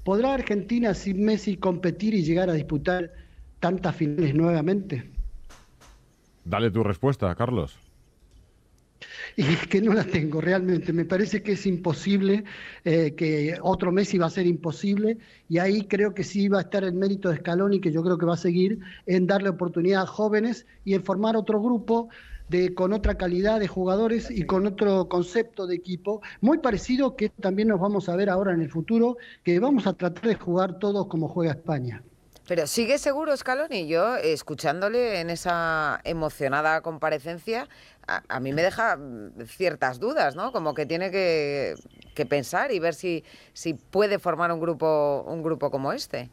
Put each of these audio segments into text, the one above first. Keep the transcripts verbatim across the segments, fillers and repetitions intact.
¿Podrá Argentina sin Messi competir y llegar a disputar tantas finales nuevamente? Dale tu respuesta, Carlos. Y es que no la tengo realmente, me parece que es imposible, eh, que otro Messi va a ser imposible, y ahí creo que sí va a estar el mérito de Scaloni, que yo creo que va a seguir en darle oportunidad a jóvenes y en formar otro grupo de, con otra calidad de jugadores y con otro concepto de equipo, muy parecido que también nos vamos a ver ahora en el futuro, que vamos a tratar de jugar todos como juega España. Pero ¿sigue seguro Scaloni? Yo, escuchándole en esa emocionada comparecencia, a, a mí me deja ciertas dudas, ¿no? Como que tiene que, que pensar y ver si, si puede formar un grupo, un grupo como este.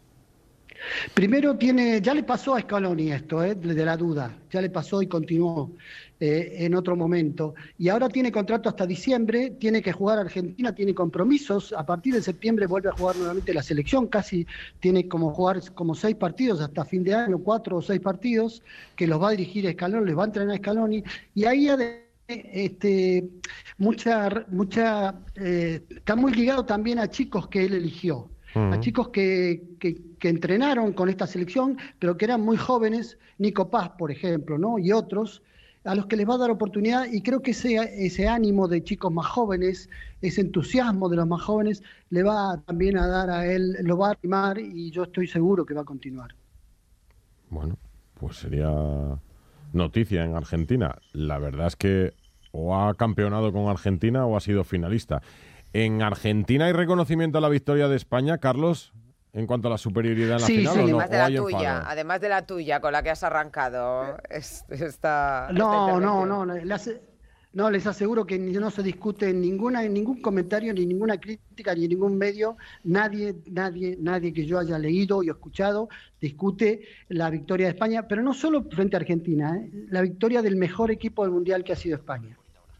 Primero tiene, ya le pasó a Scaloni esto, eh, de la duda, ya le pasó y continuó eh, en otro momento. Y ahora tiene contrato hasta diciembre, tiene que jugar Argentina, tiene compromisos, a partir de septiembre vuelve a jugar nuevamente la selección, casi tiene como jugar como seis partidos hasta fin de año, cuatro o seis partidos, que los va a dirigir Scaloni, les va a entrenar Scaloni, y ahí además, Este, mucha, mucha, eh, está muy ligado también a chicos que él eligió, uh-huh. a chicos que, que, que entrenaron con esta selección, pero que eran muy jóvenes, Nico Paz, por ejemplo, ¿no? Y otros, a los que les va a dar oportunidad, y creo que ese, ese ánimo de chicos más jóvenes, ese entusiasmo de los más jóvenes, le va también a dar a él, lo va a animar, y yo estoy seguro que va a continuar. Bueno, pues sería noticia en Argentina. La verdad es que o ha campeonado con Argentina o ha sido finalista. ¿En Argentina hay reconocimiento a la victoria de España, Carlos, en cuanto a la superioridad en la sí, final? Sí, ¿o además no? de la ¿O tuya, enfado? además de la tuya con la que has arrancado esta, esta No, no, no, no, las, no, les aseguro que no se discute en ninguna, en ningún comentario, ni ninguna crítica, ni en ningún medio. Nadie, nadie, nadie que yo haya leído y escuchado discute la victoria de España, pero no solo frente a Argentina, ¿eh? La victoria del mejor equipo del Mundial que ha sido España.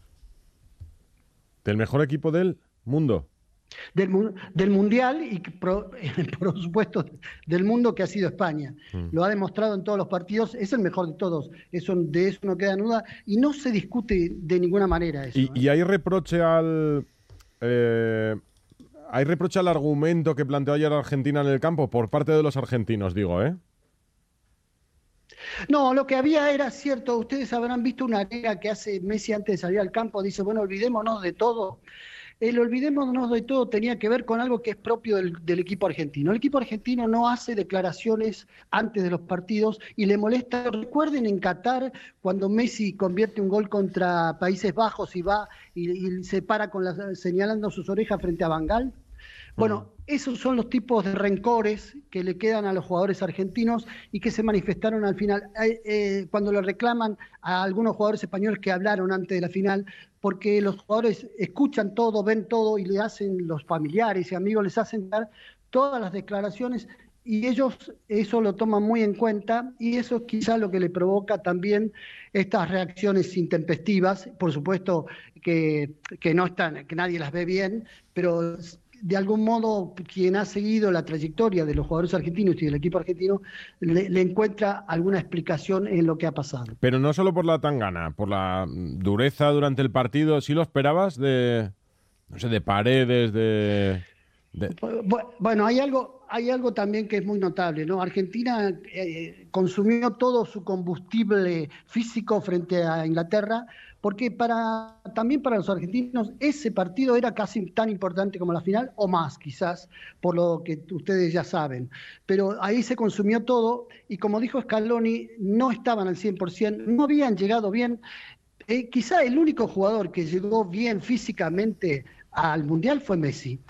¿Del mejor equipo del mundo? Del, del Mundial y, por, por supuesto, del mundo que ha sido España. Mm. Lo ha demostrado en todos los partidos, es el mejor de todos, eso, de eso no queda duda, y no se discute de ninguna manera eso. ¿Y, ¿eh? y hay reproche al... Eh, hay reproche al argumento que planteó ayer Argentina en el campo por parte de los argentinos, digo, ¿eh? No, lo que había era cierto, ustedes habrán visto una liga que hace Messi antes de salir al campo, dice, bueno, olvidémonos de todo. El olvidémonos de todo tenía que ver con algo que es propio del, del equipo argentino. El equipo argentino no hace declaraciones antes de los partidos y le molesta. Recuerden en Qatar, cuando Messi convierte un gol contra Países Bajos y va y, y se para con la, señalando sus orejas frente a Van Gaal. Bueno, esos son los tipos de rencores que le quedan a los jugadores argentinos y que se manifestaron al final, eh, eh, cuando le reclaman a algunos jugadores españoles que hablaron antes de la final, porque los jugadores escuchan todo, ven todo y le hacen, los familiares y amigos les hacen dar todas las declaraciones y ellos eso lo toman muy en cuenta y eso es quizá lo que le provoca también estas reacciones intempestivas, por supuesto que, que no están, que nadie las ve bien, pero de algún modo quien ha seguido la trayectoria de los jugadores argentinos y del equipo argentino le, le encuentra alguna explicación en lo que ha pasado. Pero no solo por la tangana, por la dureza durante el partido, ¿sí lo esperabas de, no sé, de Paredes, de, de... Bueno, hay algo, hay algo también que es muy notable, ¿no? Argentina eh, consumió todo su combustible físico frente a Inglaterra, porque para también para los argentinos ese partido era casi tan importante como la final, o más quizás, por lo que ustedes ya saben. Pero ahí se consumió todo y como dijo Scaloni, no estaban al cien por ciento, no habían llegado bien. Eh, quizá el único jugador que llegó bien físicamente al Mundial fue Messi.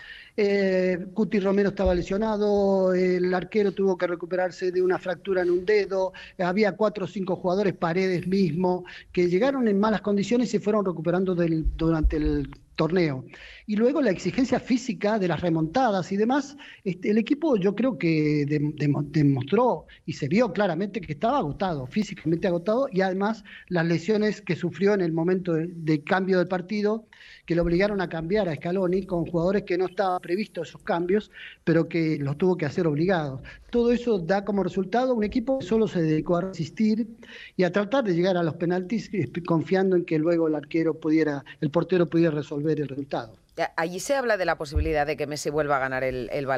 Eh, Cuti Romero estaba lesionado, el arquero tuvo que recuperarse de una fractura en un dedo, había cuatro o cinco jugadores, Paredes mismo, que llegaron en malas condiciones y se fueron recuperando del, durante el torneo. Y luego la exigencia física de las remontadas y demás, este, el equipo yo creo que de, de, demostró y se vio claramente que estaba agotado, físicamente agotado, y además las lesiones que sufrió en el momento de, de cambio del partido, que lo obligaron a cambiar a Scaloni con jugadores que no estaban previstos esos cambios, pero que los tuvo que hacer obligados. Todo eso da como resultado un equipo que solo se dedicó a resistir y a tratar de llegar a los penaltis, confiando en que luego el arquero pudiera, el portero pudiera resolver el resultado. Allí se habla de la posibilidad de que Messi vuelva a ganar el, el Balón